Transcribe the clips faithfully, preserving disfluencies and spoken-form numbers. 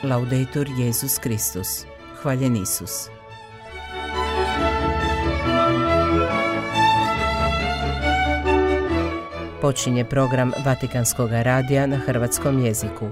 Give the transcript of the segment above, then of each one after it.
Laudetur Jesus Kristus. Hvaljen Isus. Počinje program Vatikanskog radija na hrvatskom jeziku.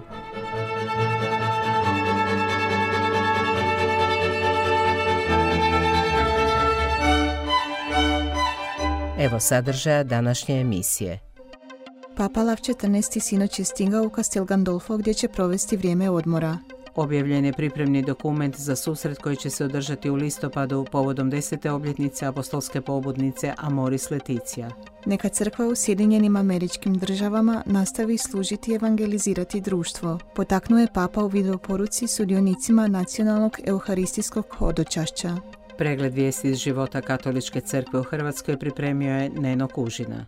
Evo sadržaja današnje emisije. Papa Lav četrnaesti sinoć je stigao u Castel Gandolfo gdje će provesti vrijeme odmora. Objavljen je pripremni dokument za susret koji će se održati u listopadu povodom desete obljetnice apostolske pobudnice Amoris Laetitia. Neka crkva u Sjedinjenim Američkim Državama nastavi služiti i evangelizirati društvo, potaknuo je Papa u videoporuci sudionicima nacionalnog euharistijskog hodočašća. Pregled vijesti iz života Katoličke crkve u Hrvatskoj pripremio je Neno Kužina.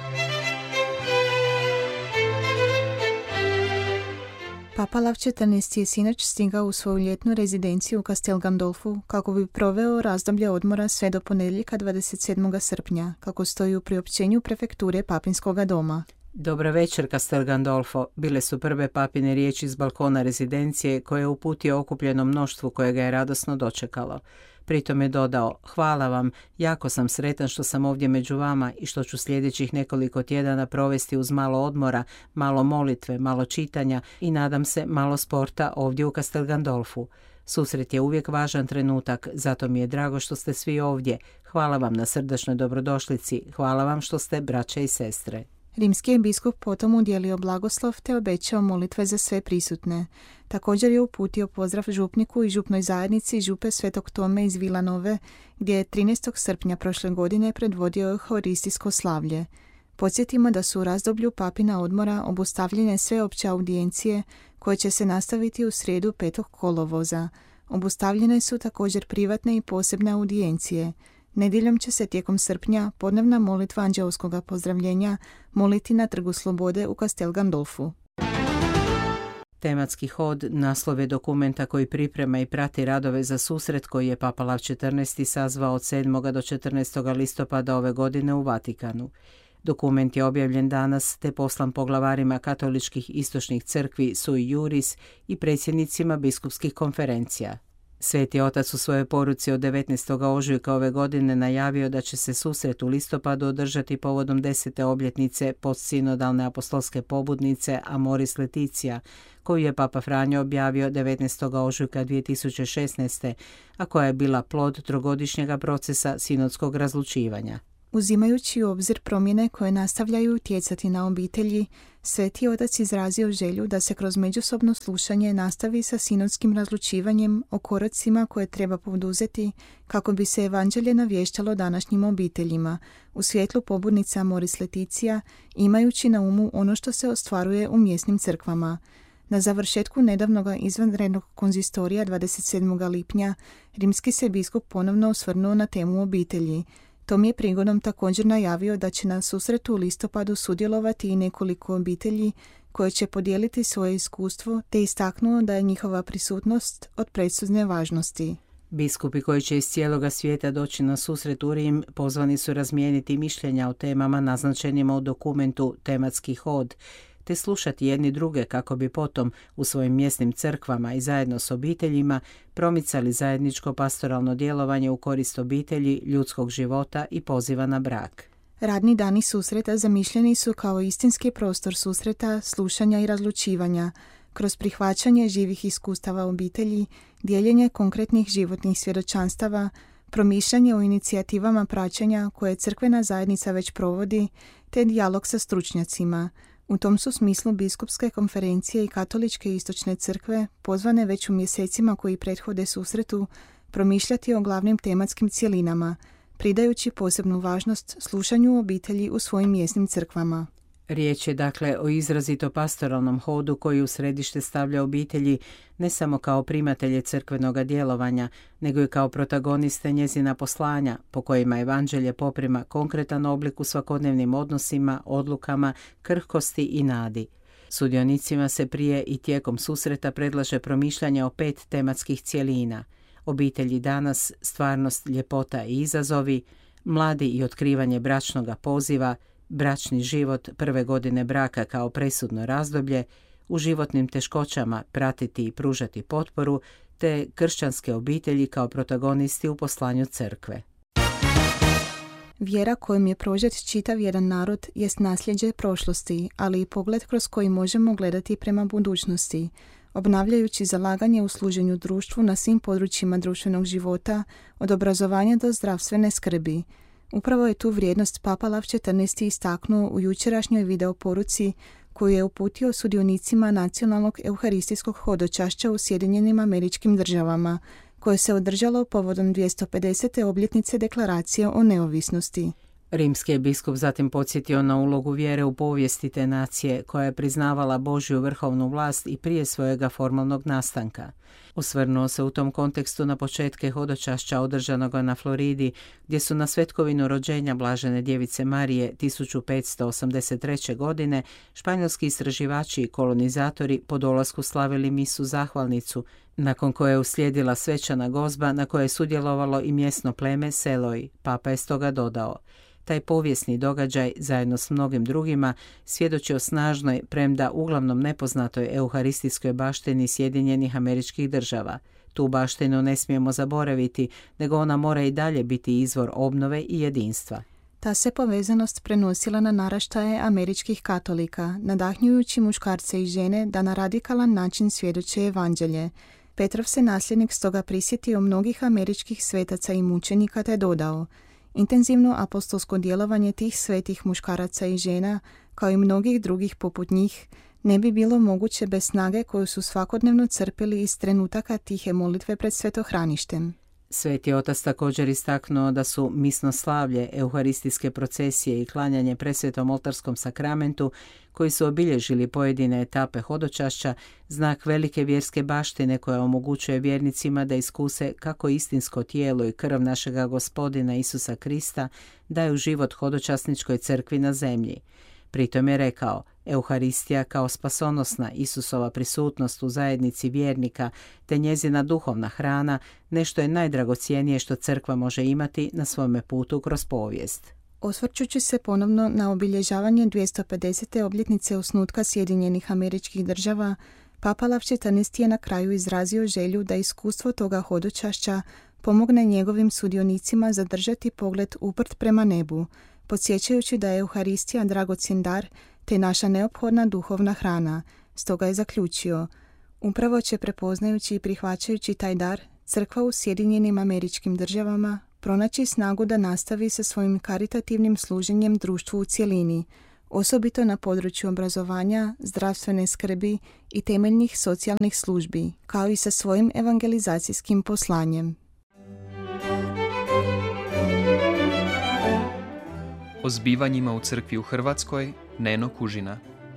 Papa Lav četrnaesti je sinoć stigao u svoju ljetnu rezidenciju u Castel Gandolfu kako bi proveo razdoblje odmora sve do ponedjeljka dvadeset sedmog srpnja, kako stoji u priopćenju prefekture Papinskoga doma. Dobra večer, Castel Gandolfo, bile su prve papine riječi iz balkona rezidencije koje je uputio okupljenom mnoštvu koje ga je radosno dočekalo. Pritom je dodao: hvala vam, jako sam sretan što sam ovdje među vama i što ću sljedećih nekoliko tjedana provesti uz malo odmora, malo molitve, malo čitanja i nadam se malo sporta ovdje u Castel Gandolfu. Susret je uvijek važan trenutak, zato mi je drago što ste svi ovdje. Hvala vam na srdačnoj dobrodošlici, hvala vam što ste braće i sestre. Rimski je biskup potom udjelio blagoslov te obećao molitve za sve prisutne. Također je uputio pozdrav župniku i župnoj zajednici župe Svetog Tome iz Vilanove, gdje je trinaestog srpnja prošle godine predvodio euharistijsko slavlje. Podsjetimo da su u razdoblju papina odmora obustavljene sve opće audijencije koje će se nastaviti u srijedu petog kolovoza. Obustavljene su također privatne i posebne audijencije. Nedjeljom će se tijekom srpnja podnevna molitva anđeoskoga pozdravljenja moliti na Trgu Slobode u Castel Gandolfu. Tematski hod naslov je dokumenta koji priprema i prati radove za susret koji je Papa Lav četrnaesti sazvao od sedmog do četrnaestog listopada ove godine u Vatikanu. Dokument je objavljen danas te poslan poglavarima katoličkih istočnih crkvi sui juris i predsjednicima biskupskih konferencija. Sveti otac u svojoj poruci od devetnaestog ožujka ove godine najavio da će se susret u listopadu održati povodom desete obljetnice postsinodalne apostolske pobudnice Amoris Laetitia, koju je Papa Franjo objavio devetnaestog ožujka dvije tisuće šesnaeste. a koja je bila plod trogodišnjega procesa sinodskog razlučivanja. Uzimajući u obzir promjene koje nastavljaju utjecati na obitelji, Sveti otac izrazio želju da se kroz međusobno slušanje nastavi sa sinodskim razlučivanjem o koracima koje treba poduzeti kako bi se evanđelje navještalo današnjim obiteljima u svjetlu pobudnice Amoris Laetitia, imajući na umu ono što se ostvaruje u mjesnim crkvama. Na završetku nedavnog izvanrednog konzistorija dvadeset sedmog lipnja rimski se biskup ponovno osvrnuo na temu obitelji. Tom je prigodom također najavio da će na susretu u listopadu sudjelovati i nekoliko obitelji koje će podijeliti svoje iskustvo, te istaknuo da je njihova prisutnost od presudne važnosti. Biskupi koji će iz cijeloga svijeta doći na susret u Rim pozvani su razmijeniti mišljenja o temama naznačenima u dokumentu Tematski hod, te slušati jedni druge kako bi potom u svojim mjesnim crkvama i zajedno s obiteljima promicali zajedničko pastoralno djelovanje u korist obitelji, ljudskog života i poziva na brak. Radni dani susreta zamišljeni su kao istinski prostor susreta, slušanja i razlučivanja, kroz prihvaćanje živih iskustava obitelji, dijeljenje konkretnih životnih svjedočanstava, promišljanje o inicijativama praćenja koje crkvena zajednica već provodi, te dijalog sa stručnjacima. U tom su smislu biskupske konferencije i katoličke istočne crkve pozvane već u mjesecima koji prethode susretu promišljati o glavnim tematskim cjelinama, pridajući posebnu važnost slušanju obitelji u svojim mjesnim crkvama. Riječ je dakle o izrazito pastoralnom hodu koji u središte stavlja obitelji ne samo kao primatelje crkvenoga djelovanja, nego i kao protagoniste njezina poslanja, po kojima evanđelje poprima konkretan oblik u svakodnevnim odnosima, odlukama, krhkosti i nadi. Sudionicima se prije i tijekom susreta predlaže promišljanje o pet tematskih cjelina: obitelji danas, stvarnost, ljepota i izazovi, mladi i otkrivanje bračnoga poziva, bračni život, prve godine braka kao presudno razdoblje, u životnim teškoćama pratiti i pružati potporu, te kršćanske obitelji kao protagonisti u poslanju crkve. Vjera kojom je prožet čitav jedan narod jest nasljeđe prošlosti, ali i pogled kroz koji možemo gledati prema budućnosti, obnavljajući zalaganje u služenju društvu na svim područjima društvenog života, od obrazovanja do zdravstvene skrbi. Upravo je tu vrijednost Papa Lav četrnaesti istaknuo u jučerašnjoj videoporuci koju je uputio sudionicima nacionalnog euharistijskog hodočašća u Sjedinjenim Američkim Državama, koje se održalo povodom dvjesto pedesete obljetnice deklaracije o neovisnosti. Rimski je biskup zatim podsjetio na ulogu vjere u povijesti te nacije, koja je priznavala Božju vrhovnu vlast i prije svojega formalnog nastanka. Osvrnuo se u tom kontekstu na početke hodočašća održanoga na Floridi, gdje su na svetkovinu rođenja Blažene djevice Marije tisuću petsto osamdeset treće. godine španjolski istraživači i kolonizatori po dolasku slavili misu zahvalnicu, nakon koje je uslijedila svečana gozba na kojoj je sudjelovalo i mjesno pleme Seloj. Papa je stoga dodao: taj povijesni događaj, zajedno s mnogim drugima, svjedoči o snažnoj, premda uglavnom nepoznatoj euharistijskoj baštini Sjedinjenih Američkih Država. Tu baštinu ne smijemo zaboraviti, nego ona mora i dalje biti izvor obnove i jedinstva. Ta se povezanost prenosila na naraštaje američkih katolika, nadahnjujući muškarce i žene da na radikalan način svjedoče evanđelje. Petrov se nasljednik stoga prisjetio mnogih američkih svetaca i mučenika te dodao: intenzivno apostolsko djelovanje tih svetih muškaraca i žena, kao i mnogih drugih poput njih, ne bi bilo moguće bez snage koju su svakodnevno crpili iz trenutaka tihe molitve pred svetohraništem. Sveti otac također istaknuo da su misno slavlje, euharistijske procesije i klanjanje presvetom oltarskom sakramentu, koji su obilježili pojedine etape hodočašća, znak velike vjerske baštine koja omogućuje vjernicima da iskuse kako istinsko tijelo i krv našega Gospodina Isusa Krista daju život hodočasničkoj crkvi na zemlji. Pritom je rekao: Euharistija kao spasonosna Isusova prisutnost u zajednici vjernika te njezina duhovna hrana nešto je najdragocjenije što crkva može imati na svome putu kroz povijest. Osvrćući se ponovno na obilježavanje dvjesto pedesete obljetnice osnutka Sjedinjenih Američkih Država, Papa Lav četrnaesti je na kraju izrazio želju da iskustvo toga hodočašća pomogne njegovim sudionicima zadržati pogled uprt prema nebu, podsjećajući da je Euharistija dragocjen dar te naša neophodna duhovna hrana. Stoga je zaključio: upravo će, prepoznajući i prihvaćajući taj dar, crkva u Sjedinjenim Američkim Državama pronaći snagu da nastavi sa svojim karitativnim služenjem društvu u cjelini, osobito na području obrazovanja, zdravstvene skrbi i temeljnih socijalnih službi, kao i sa svojim evangelizacijskim poslanjem. O zbivanjima u crkvi u Hrvatskoj Neno Kužina.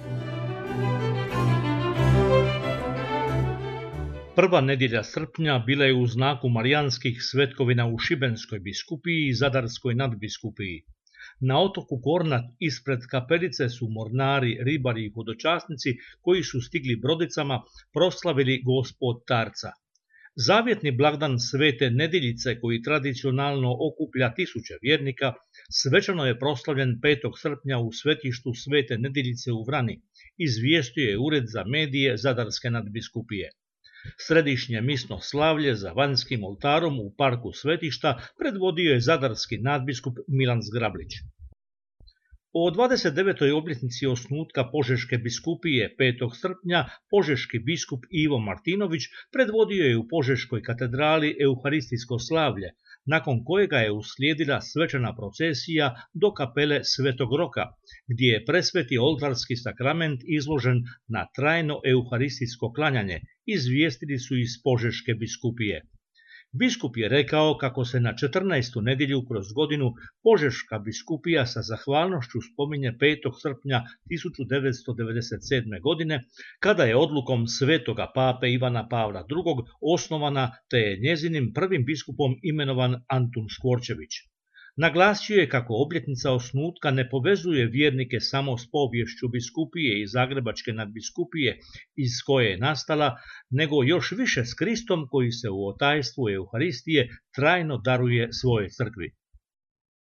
Prva nedjelja srpnja bila je u znaku marijanskih svetkovina u Šibenskoj biskupiji i Zadarskoj nadbiskupiji. Na otoku Kornat ispred kapelice su mornari, ribari i hodočasnici koji su stigli brodicama proslavili Gospod Tarca. Zavjetni blagdan Svete Nedjeljice, koji tradicionalno okuplja tisuće vjernika, svečano je proslavljen petog srpnja u svetištu Svete Nedjeljice u Vrani, izvijestio je Ured za medije Zadarske nadbiskupije. Središnje misno slavlje za vanjskim oltarom u parku svetišta predvodio je zadarski nadbiskup Milan Zgrablić. O dvadeset devetoj obljetnici osnutka Požeške biskupije petog srpnja požeški biskup Ivo Martinović predvodio je u Požeškoj katedrali euharistijsko slavlje, nakon kojega je uslijedila svečana procesija do kapele Svetog Roka, gdje je presveti oltarski sakrament izložen na trajno euharistijsko klanjanje, izvijestili su iz Požeške biskupije. Biskup je rekao kako se na četrnaestu nedjelju kroz godinu Požeška biskupija sa zahvalnošću spominje petog srpnja tisuću devetsto devedeset sedme. godine, kada je odlukom svetoga pape Ivana Pavla drugog. osnovana te je njezinim prvim biskupom imenovan Antun Škvorčević. Naglasio je kako obljetnica osnutka ne povezuje vjernike samo s poviješću biskupije i Zagrebačke nadbiskupije iz koje je nastala, nego još više s Kristom koji se u otajstvu Euharistije trajno daruje svojoj crkvi.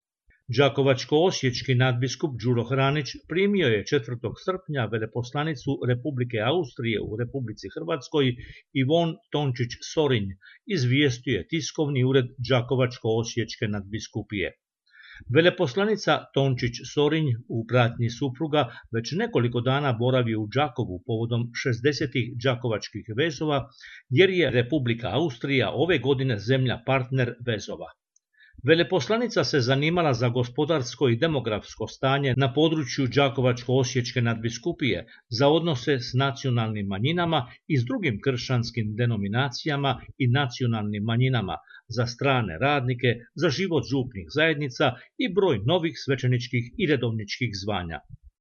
Đakovačko-osječki nadbiskup Đuro Hranić primio je četvrtog srpnja veleposlanicu Republike Austrije u Republici Hrvatskoj Ivon Tončić-Sorinj, izvijestio je tiskovni ured Đakovačko-osječke nadbiskupije. Veleposlanica Tončić-Sorinj u pratnji supruga već nekoliko dana boravi u Đakovu povodom šezdesetih đakovačkih vezova, jer je Republika Austrija ove godine zemlja partner vezova. Veleposlanica se zanimala za gospodarsko i demografsko stanje na području Đakovačko-osječke nadbiskupije, za odnose s nacionalnim manjinama i s drugim kršćanskim denominacijama i nacionalnim manjinama, za strane radnike, za život župnih zajednica i broj novih svećeničkih i redovničkih zvanja.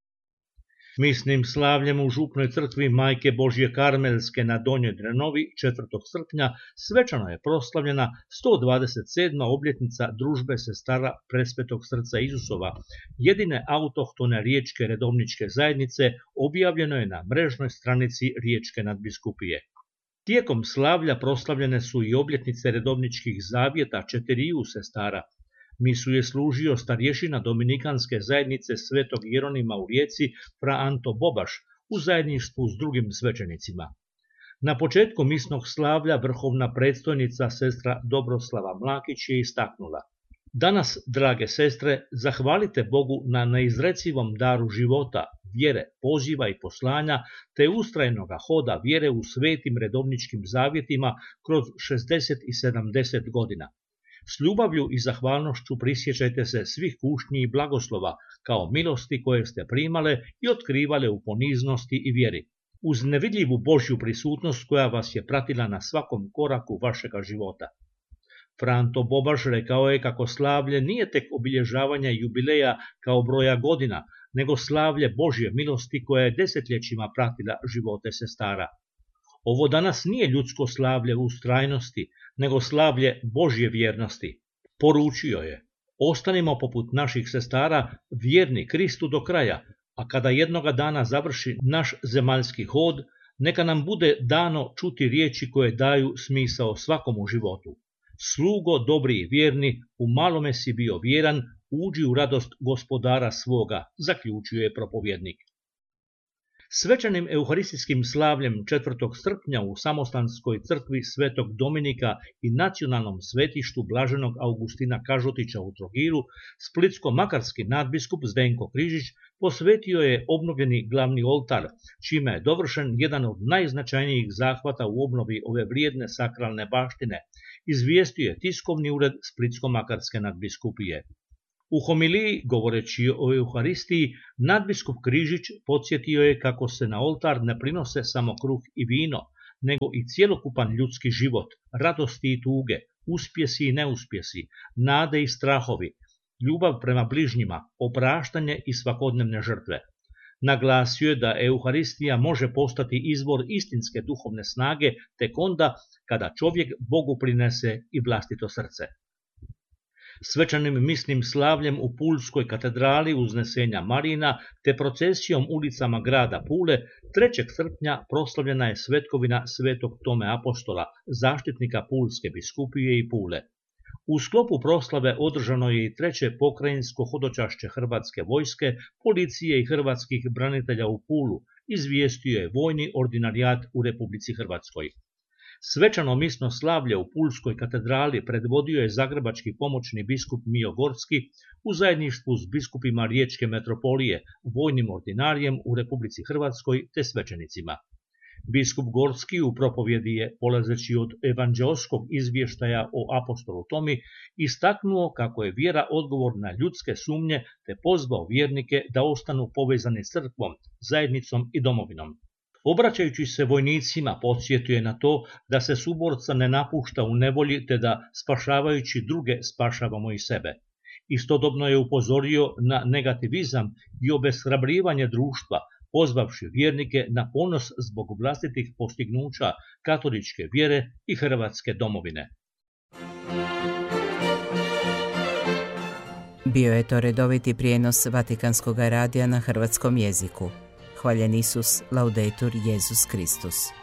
Misnim slavljem u župnoj crkvi Majke Božje Karmelske na Donjoj Drenovi četvrtog srpnja svečano je proslavljena sto dvadeset sedma obljetnica družbe sestara Presvetog srca Isusova, jedine autohtone riječke redovničke zajednice, objavljeno je na mrežnoj stranici Riječke nadbiskupije. Tijekom slavlja proslavljene su i obljetnice redovničkih zavjeta četiriju sestara. Misu je služio starješina Dominikanske zajednice Svetog Jeronima u Rijeci fra Anto Bobaš u zajedništvu s drugim svećenicima. Na početku misnog slavlja vrhovna predstojnica sestra Dobroslava Mlakić je istaknula: Danas, drage sestre, zahvalite Bogu na neizrecivom daru života, vjere, poziva i poslanja, te ustrajnoga hoda vjere u svetim redovničkim zavjetima kroz šezdeset i sedamdeset godina. S ljubavlju i zahvalnošću prisjećajte se svih kušnji i blagoslova kao milosti koje ste primale i otkrivale u poniznosti i vjeri, uz nevidljivu Božju prisutnost koja vas je pratila na svakom koraku vašega života. Franto Bobaš rekao je kako slavlje nije tek obilježavanje jubileja kao broja godina, nego slavlje Božje milosti koja je desetljećima pratila živote sestara. Ovo danas nije ljudsko slavlje ustrajnosti, nego slavlje Božje vjernosti. Poručio je: ostanimo poput naših sestara vjerni Kristu do kraja, a kada jednoga dana završi naš zemaljski hod, neka nam bude dano čuti riječi koje daju smisao svakomu životu. Slugo dobri i vjerni, u malome si bio vjeran, uđi u radost gospodara svoga, zaključio je propovjednik. Svečanim euharistijskim slavljem četvrtog srpnja u Samostanskoj crkvi Svetog Dominika i nacionalnom svetištu Blaženog Augustina Kažotića u Trogiru, splitsko-makarski nadbiskup Zdenko Križić posvetio je obnovljeni glavni oltar, čime je dovršen jedan od najznačajnijih zahvata u obnovi ove vrijedne sakralne baštine, izvijestio je tiskovni ured splitsko-makarske nadbiskupije. U homiliji, govoreći o Euharistiji, nadbiskup Križić podsjetio je kako se na oltar ne prinose samo kruh i vino, nego i cjelokupan ljudski život, radosti i tuge, uspjesi i neuspjesi, nade i strahovi, ljubav prema bližnjima, opraštanje i svakodnevne žrtve. Naglasio je da Euharistija može postati izvor istinske duhovne snage tek onda kada čovjek Bogu prinese i vlastito srce. Svečanim misnim slavljem u Pulskoj katedrali Uznesenja Marina te procesijom ulicama grada Pule trećeg srpnja proslavljena je svetkovina Svetog Tome Apostola, zaštitnika Pulske biskupije i Pule. U sklopu proslave održano je i treće pokrajinsko hodočašće Hrvatske vojske, policije i hrvatskih branitelja u Pulu, izvijestio je vojni ordinarijat u Republici Hrvatskoj. Svečano misno slavlje u Pulskoj katedrali predvodio je zagrebački pomoćni biskup Mio Gorski u zajedništvu s biskupima Riječke metropolije, vojnim ordinarijem u Republici Hrvatskoj te svećenicima. Biskup Gorski u propovjedi je, polazeći od evanđeoskog izvještaja o apostolu Tomi, istaknuo kako je vjera odgovor na ljudske sumnje te pozvao vjernike da ostanu povezani s crkvom, zajednicom i domovinom. Obraćajući se vojnicima, podsjetio je na to da se suborca ne napušta u nevolji te da, spašavajući druge, spašavamo i sebe. Istodobno je upozorio na negativizam i obeshrabrivanje društva, pozvavši vjernike na ponos zbog vlastitih postignuća katoličke vjere i hrvatske domovine. Bio je to redoviti prijenos Vatikanskog radija na hrvatskom jeziku. Hvaljen Isus, laudetur Jesus Kristus.